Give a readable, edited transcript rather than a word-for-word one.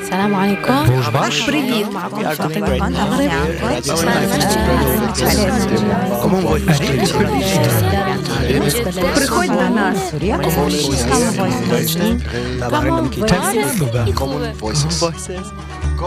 السلام عليكم. Привіт. Приходь до нас. Common Voices.